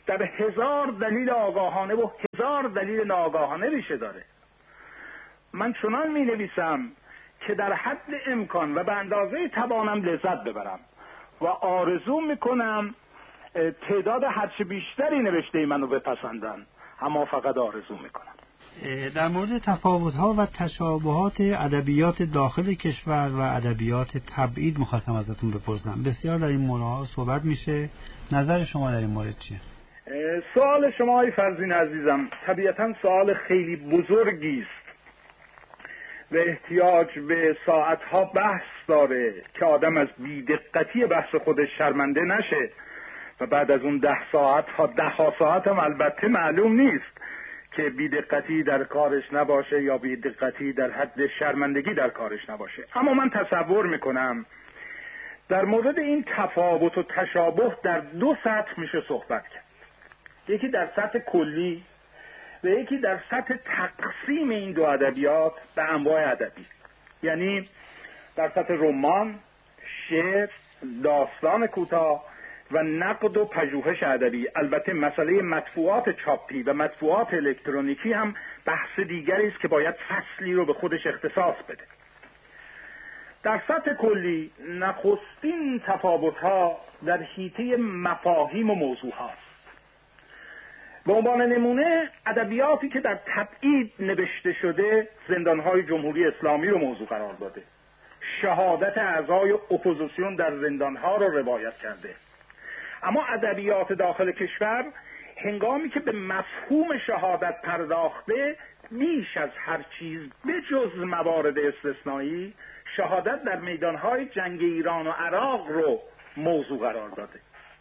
در هزار دلیل آگاهانه و هزار دلیل ناآگاهانه ریشه داره. من چنان می نویسم که در حد امکان و به اندازه توانم لذت ببرم و آرزو میکنم تعداد هرچه بیشتری نوشته منو بپسندن، اما فقط آرزو میکنم. در مورد تفاوت‌ها و تشابهات ادبیات داخل کشور و ادبیات تبعید می‌خواستم ازتون بپرسم. بسیار در این مورد صحبت میشه، نظر شما در این مورد چیه؟ سوال شما آقای فرزین عزیزم طبیعتاً سوال خیلی بزرگی است و احتیاج به ساعتها بحث داره که آدم از بی‌دقتی بحث خودش شرمنده نشه و بعد از اون ده ساعت ها ده ها ساعت هم البته معلوم نیست که بی‌دقتی در کارش نباشه یا بی‌دقتی در حد شرمندگی در کارش نباشه. اما من تصور میکنم در مورد این تفاوت و تشابه در دو سطح میشه صحبت کرد، یکی در سطح کلی و یکی در سطح تقسیم این دو ادبیات به انواع ادبی، یعنی در سطح رمان، شعر، داستان کوتاه و نقد و پژوهش ادبی. البته مسئله مطبوعات چاپی و مطبوعات الکترونیکی هم بحث دیگری است که باید فصلی رو به خودش اختصاص بده. در سطح کلی نخستین تفاوت‌ها در حیطه مفاهیم و موضوع هاست. به عنوان نمونه ادبیاتی که در تبعید نوشته شده زندان‌های جمهوری اسلامی رو موضوع قرار داده، شهادت اعضای اپوزیسیون در زندان‌ها رو روایت کرده. اما ادبیات داخل کشور هنگامی که به مفهوم شهادت پرداخته، بیش از هر چیز به جز موارد استثنایی شهادت در میدان‌های جنگ ایران و عراق رو موضوع قرار داده.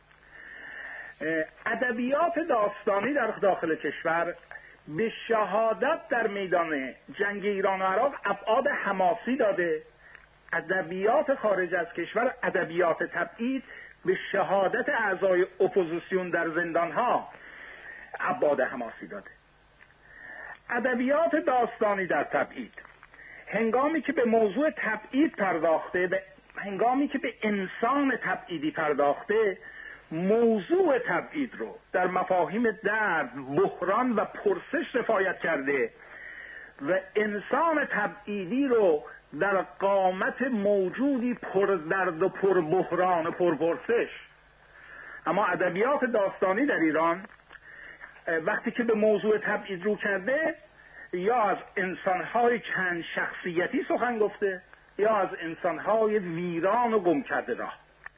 ادبیات داستانی در داخل کشور به شهادت در میدان جنگ ایران و عراق ابعاد حماسی داده. ادبیات خارج از کشور، ادبیات تبعید، به شهادت اعضای اپوزیسیون در زندانها ابعاد حماسی داده. ادبیات داستانی در تبعید هنگامی که به موضوع تبعید پرداخته، به هنگامی که به انسان تبعیدی پرداخته، موضوع تبعید رو در مفاهیم درد، بحران و پرسش رفاعت کرده و انسان تبعیدی رو در قامت موجودی پر درد و پر بحران و پر پرسش. اما ادبیات داستانی در ایران وقتی که به موضوع تبعید رو کرده، یا از انسانهای چند شخصیتی سخن گفته یا از انسانهای ویران و گم کرده راه.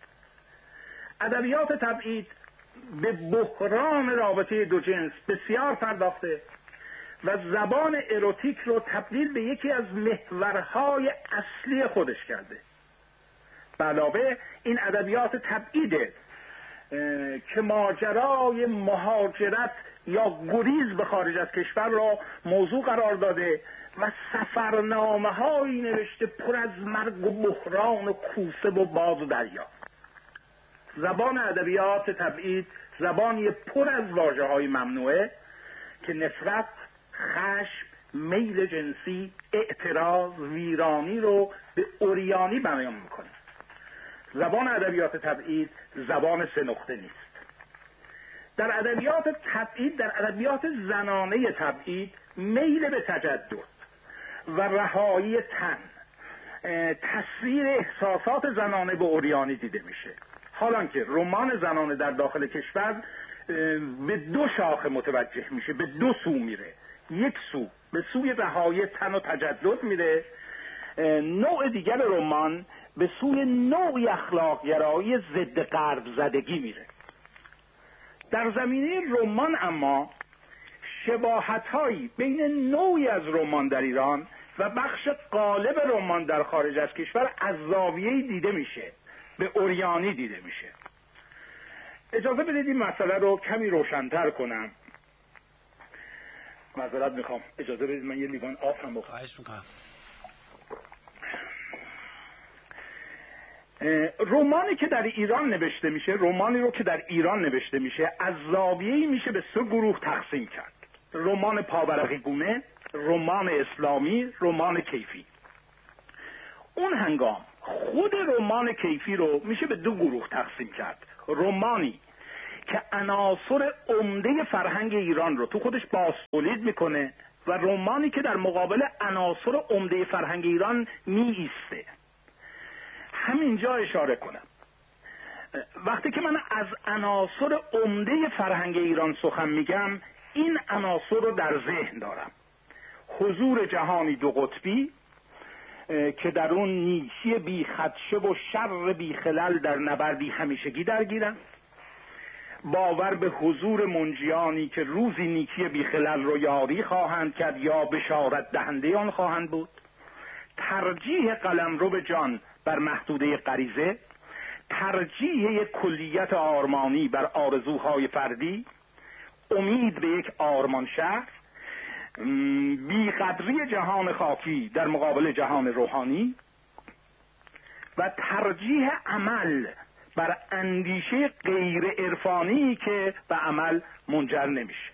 ادبیات تبعید به بحران رابطه دو جنس بسیار پرداخته و زبان اروتیک رو تبدیل به یکی از محورهای اصلی خودش کرده. به علاوه این ادبیات تبعیده که ماجرای مهاجرت یا گریز به خارج از کشور را موضوع قرار داده و سفرنامه هایی نوشته پر از مرگ و بحران و کوسه و باد و دریا. زبان ادبیات تبعید زبانی پر از واژه های ممنوعه که نفرت، خشم، میل جنسی، اعتراض، ویرانی رو به عریانی بیان میکنه. زبان ادبیات تبعید زبان سه نقطه نیست. در ادبیات تبعید، در ادبیات زنانه تبعید، میل به تجدد و رهایی تن، تصویر احساسات زنانه به عریانی دیده میشه. حالانکه رمان زنانه در داخل کشور به دو شاخه متوجه میشه، به دو سو میره. یک سو به سوی رهایی تن و تجدد میره، نوع دیگر رمان به سوی نوعی اخلاق گرایی ضد غرب زدگی میره. در زمینه رمان اما شباهت‌هایی بین نوعی از رمان در ایران و بخش غالب رمان در خارج از کشور از زاویه‌ای دیده میشه، به عریانی دیده میشه. اجازه بدید این مسئله رو کمی روشن‌تر کنم. معذرت میخوام، اجازه بدید من یه لیوان آب هم بخورم. خواهش میکنم. رمانی که در ایران نوشته میشه، رمانی رو که در ایران نوشته میشه، از زاویه‌ای میشه به سه گروه تقسیم کرد: رمان پاورقی گونه، رمان اسلامی، رمان کیفی. اون هنگام خود رمان کیفی رو میشه به دو گروه تقسیم کرد: رمانی که عناصر عمده فرهنگ ایران رو تو خودش بازتولید میکنه و رمانی که در مقابل عناصر عمده فرهنگ ایران می ایسته. همینجا اشاره کنم وقتی که من از عناصر عمده فرهنگ ایران سخن میگم، این عناصر رو در ذهن دارم: حضور جهانی دو قطبی که در اون نیکی بی خدشه و شر بی خلل در نبردی همیشگی درگیرن، باور به حضور منجیانی که روزی نیکی بی خلل رو یاری خواهند کرد یا بشارت دهنده آن خواهند بود، ترجیح قلمرو به جان بر محدوده غریزه، ترجیح یک کلیت آرمانی بر آرزوهای فردی، امید به یک آرمان شهر، بیقدری جهان خاکی در مقابل جهان روحانی و ترجیح عمل بر اندیشه غیر عرفانی که به عمل منجر نمیشه.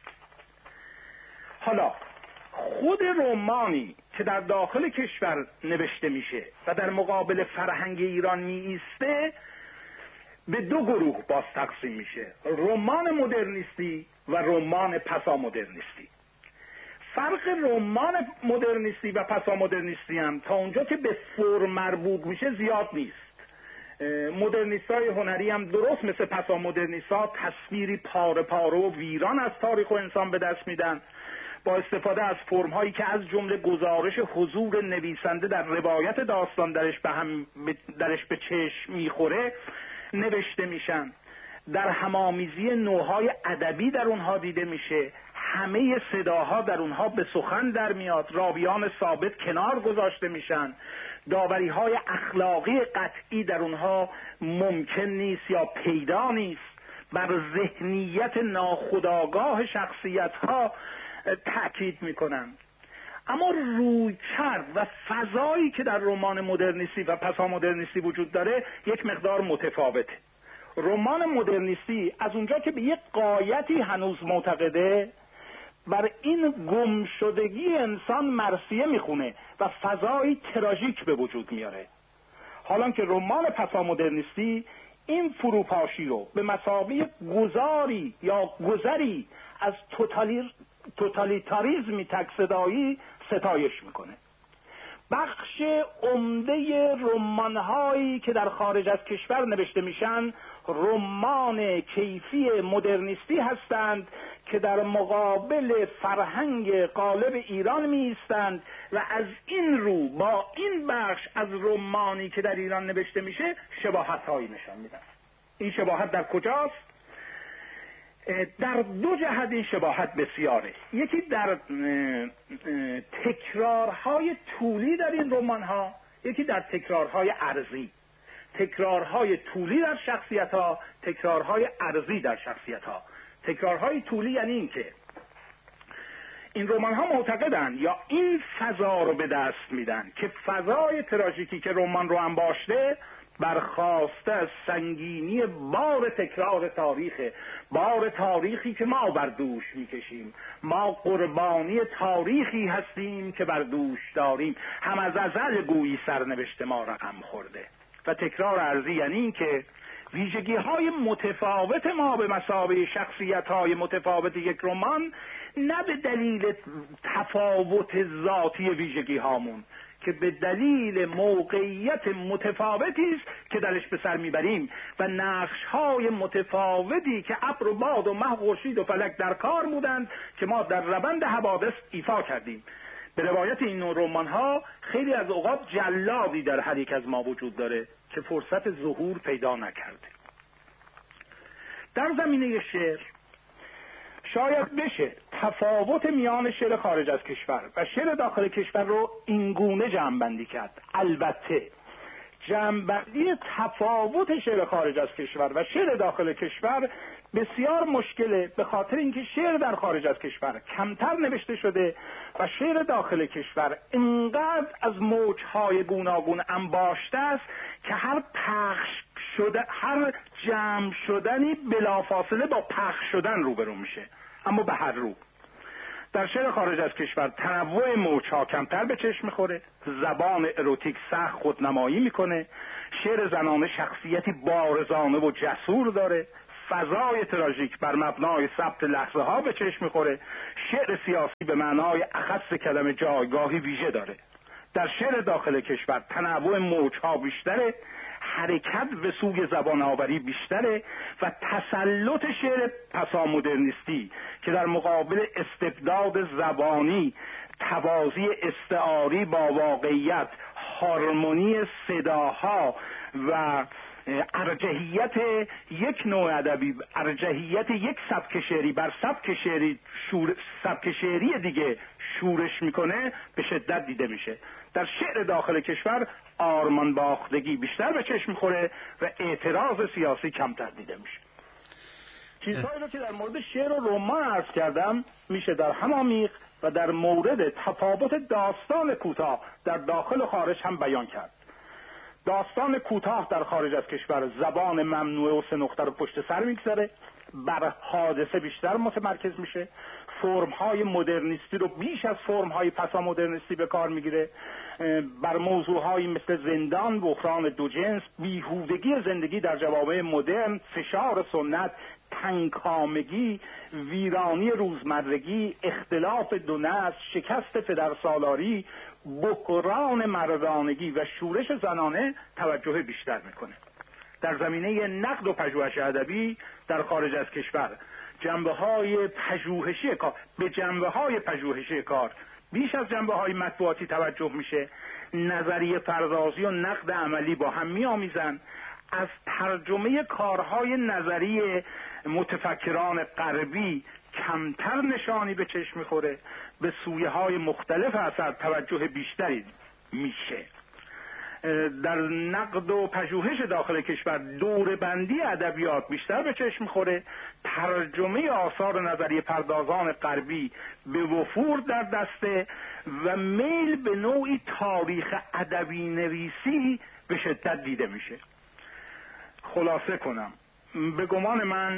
حالا خود رمانی که در داخل کشور نوشته میشه و در مقابل فرهنگ ایران می ایسته به دو گروه باز تقسیم میشه: رمان مدرنیستی و رمان پسا مدرنیستی. فرق رمان مدرنیستی و پسا مدرنیستی هم تا اونجا که به فرم مربوط میشه زیاد نیست. مدرنیستای هنری هم درست مثل پسا مدرنیستا تصویری پاره پاره و ویران از تاریخ و انسان به دست میدن، با استفاده از فرم هایی که از جمله گزارش حضور نویسنده در روایت داستان درش به هم درش به چشم میخوره نوشته میشن. در همامیزی نوعهای ادبی در اونها دیده میشه، همه صداها در اونها به سخن در میاد، راویان ثابت کنار گذاشته میشن، داوری های اخلاقی قطعی در اونها ممکن نیست یا پیدا نیست، بر ذهنیت ناخودآگاه شخصیت ها تأکید میکنن. اما رویکرد و فضایی که در رمان مدرنیستی و پسا مدرنیستی وجود داره یک مقدار متفاوته. رمان مدرنیستی از اونجا که به یک غایتی هنوز معتقده، بر این گمشدگی انسان مرثیه میخونه و فضایی تراژیک به وجود میاره، حالا که رمان پسا مدرنیستی این فروپاشی رو به مثابه گذاری یا گذری از توتالیر توتالیتاریزمی تکصدایی ستایش میکنه. بخش عمده رمان‌هایی که در خارج از کشور نوشته میشن رمان کیفی مدرنیستی هستند که در مقابل فرهنگ غالب ایران می ایستند و از این رو با این بخش از رمانی که در ایران نوشته میشه شباهت‌هایی نشان میدن. این شباهت در کجاست؟ در دو جهت این شباهت بسیاره. یکی در تکرارهای طولی در این رمان‌ها، یکی در تکرارهای عرضی. تکرارهای طولی در شخصیت‌ها، تکرارهای عرضی در شخصیت‌ها. تکرارهای طولی یعنی این که این رمان‌ها معتقدن یا این فضا رو به دست میدن که فضای تراژیکی که رمان رو انباشته برخواسته از سنگینی بار تکرار تاریخ، بار تاریخی که ما بر دوش میکشیم. ما قربانی تاریخی هستیم که بر دوش داریم، هم از ازل گویی سرنوشت ما رقم خورده. و تکرار عرضی یعنی این که ویژگی های متفاوت ما به مثابه شخصیت های متفاوت یک رمان نه به دلیل تفاوت ذاتی ویژگی هامون، که به دلیل موقعیت متفاوتی است که درش به سر میبریم و نقش‌های متفاوتی که ابر و باد و مه و خورشید و فلک در کار بودند که ما در روند حوادث ایفا کردیم. به روایت این نوع رمان‌ها خیلی از اوقات جلادی در هر یک از ما وجود داره که فرصت ظهور پیدا نکرده. در زمینه شعر شاید بشه تفاوت میان شعر خارج از کشور و شعر داخل کشور رو اینگونه جمع‌بندی کرد. البته جمع‌بندی تفاوت شعر خارج از کشور و شعر داخل کشور بسیار مشکله، به خاطر اینکه شعر در خارج از کشور کمتر نوشته شده و شعر داخل کشور اینقدر از موج‌های گوناگون انباشته است که هر پخش شده هر جمع شدنی بلافاصله با پخش شدن روبرو میشه. اما به هر رو در شعر خارج از کشور تنوع موج‌ها کمتر به چشم میخوره، زبان اروتیک سخت خودنمایی میکنه، شعر زنانه شخصیتی بارزانه و جسور داره، فضای تراژیک بر مبنای ثبت لحظه ها به چشم میخوره. شعر سیاسی به معنای اخص کلمه جایگاهی ویژه داره. در شعر داخل کشور تنوع موجها بیشتره، حرکت به سوی زبان آوری بیشتره و تسلط شعر پسامدرنیستی که در مقابل استبداد زبانی، توازی استعاری با واقعیت، هارمونی صداها و ارجحیت یک نوع ادبی، ارجحیت یک سبک شعری بر سبک شعری شور... سبک شعری دیگه شورش میکنه به شدت دیده میشه. در شعر داخل کشور آرمان باختگی بیشتر به چشم میخوره و اعتراض سیاسی کمتر دیده میشه. چیزهایی رو که در مورد شعر و رمان عرض کردم میشه در هم عمیق و در مورد تفاوت داستان کوتاه در داخل و خارج هم بیان کرد. داستان کوتاه در خارج از کشور زبان ممنوعه و سه نقطه رو پشت سر میگذاره، بر حادثه بیشتر متمرکز میشه، فرم‌های مدرنیستی رو بیش از فرم‌های پسا مدرنیستی به کار میگیره، بر موضوعهایی مثل زندان، بحران دو جنس، بیهودگی زندگی در جوامع مدرن، فشار سنت، تنگکامگی، ویرانی روزمرگی، اختلاف دو نسل، شکست پدرسالاری، بحران مردانگی و شورش زنانه توجه بیشتر میکنه. در زمینه نقد و پژوهش ادبی در خارج از کشور جنبه‌های پژوهشی کار به جنبه‌های پژوهشی کار بیش از جنبه‌های مطبوعاتی توجه میشه. نظریه پردازی و نقد عملی با هم می‌آمیزن. از ترجمه کارهای نظری متفکران غربی کمتر نشانی به چشم می‌خوره. به سویه‌های مختلف اثر توجه بیشتری میشه. در نقد و پژوهش داخل کشور دوره بندی ادبیات بیشتر به چشم می‌خوره. ترجمه آثار نظریه پردازان غربی به وفور در دسته و میل به نوعی تاریخ ادبی نویسی به شدت دیده میشه. خلاصه کنم، به گمان من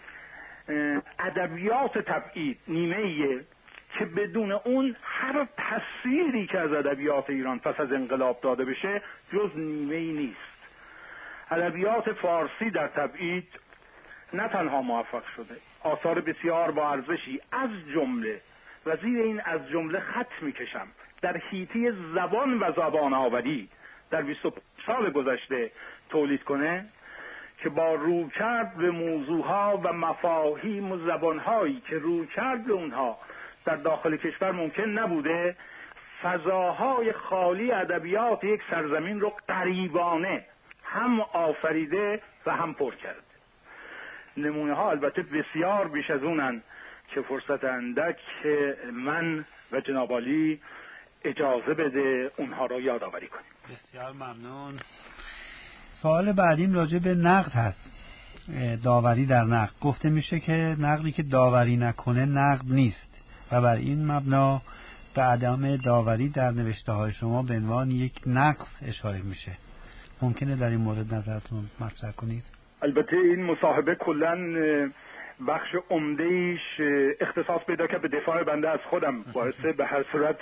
ادبیات تبعید نیمه‌ایه که بدون اون هر تصویری که از ادبیات ایران پس از انقلاب داده بشه جز نیمه‌ای نیست. ادبیات فارسی در تبعید نه تنها موفق شده، آثار بسیار با ارزشی از جمله و زیر این از جمله خط میکشم در حیطه زبان و زبان آوری در بیست و پنج سال گذشته تولید کنه که با رویکرد به موضوعها و مفاهیم و زبانهایی که رویکرد به اونها در داخل کشور ممکن نبوده، فضاهای خالی ادبیات یک سرزمین رو غریبانه هم آفریده و هم پر کرد. نمونه ها البته بسیار بیش از اونن که فرصت اندک که من و جناب عالی اجازه بده اونها رو یادآوری کنیم. بسیار ممنون. سوال بعدیم راجع به نقد هست. داوری در نقد. گفته میشه که نقدی که داوری نکنه نقد نیست و بر این مبنا به عدم داوری در نوشته های شما به عنوان یک نقص اشاره میشه. ممکنه در این مورد نظرتون مطرح کنید؟ البته این مصاحبه کلاً بخش عمده‌ایش اختصاص پیدا کرد به دفاع بنده از خودم، باعث به هر صورت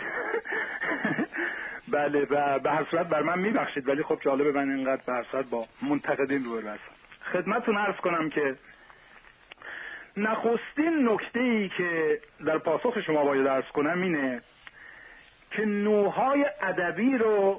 بله و به هر صورت بر من میبخشید، ولی خب جالبه من اینقدر به هر صورت با منتقدین روبرو هستم. خدمتتون عرض کنم که نخستین نکته‌ای که در پاسخ شما باید عرض کنم اینه که نوع‌های ادبی رو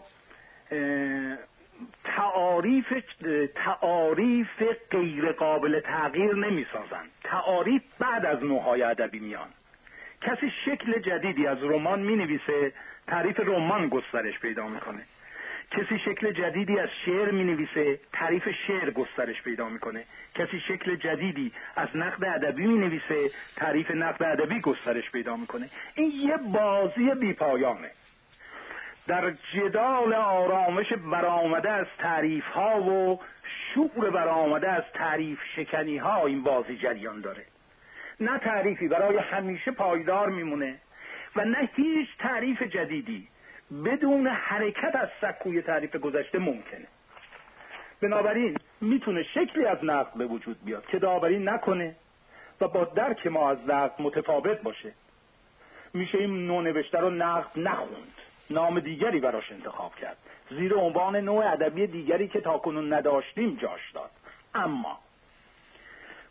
تعاریف تعاریف غیر قابل تغییر نمی‌سازند. تعاریف بعد از نوع‌های ادبی میان. کسی شکل جدیدی از رمان می‌نویسه، تعریف رمان گسترش پیدا می‌کنه. کسی شکل جدیدی از شعر می‌نویسه، تعریف شعر گسترش پیدا می‌کنه. کسی شکل جدیدی از نقد ادبی می‌نویسه، تعریف نقد ادبی گسترش پیدا می‌کنه. این یه بازی بی‌پایانه. در جدال آرامش برآمده از تعریف‌ها و شعور برآمده از تعریف شکنی‌ها این بازی جریان داره. نه تعریفی برای همیشه پایدار میمونه و نه هیچ تعریف جدیدی بدون حرکت از سکوی تعریف گذشته ممکنه. بنابراین میتونه شکلی از نقد به وجود بیاد که داوری نکنه و با درک ما از نقد متفاوت باشه. میشه این نوع نوشته رو نقد نخوند، نام دیگری براش انتخاب کرد، زیر عنوان نوع ادبی دیگری که تاکنون نداشتیم جاش داد. اما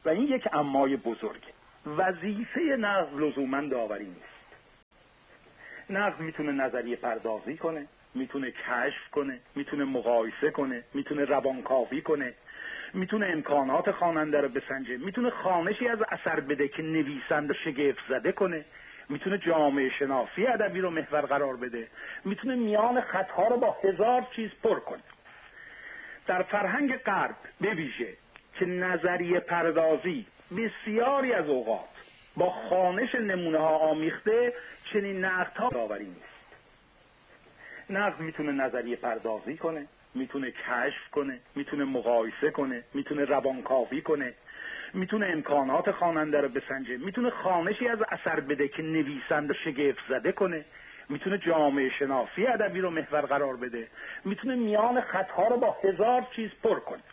و این یک امای بزرگه. وظیفه نقد لزوما داوری نیست. نقد میتونه نظریه پردازی کنه، میتونه کشف کنه، میتونه مقایسه کنه، میتونه روانکاوی کنه، میتونه امکانات خواننده رو بسنجه، میتونه خوانشی از اثر بده که نویسنده شگفت زده کنه، میتونه جامعه شناسی ادبی رو محور قرار بده، میتونه میان خطها رو با هزار چیز پر کنه. در فرهنگ غرب به ویژه که نظریه پردازی بسیاری از اوقات با خوانش نمونه ها آمیخته، چنین نقدها داوری نیست. نقد میتونه نظریه پردازی کنه، میتونه کشف کنه، میتونه مقایسه کنه، میتونه روانکاوی کنه، میتونه امکانات خواننده رو بسنجه، میتونه خوانشی از اثر بده که نویسنده شگفت زده کنه، میتونه جامعه شناسی ادبی رو محور قرار بده، میتونه میان خطها رو با هزار چیز پر کنه.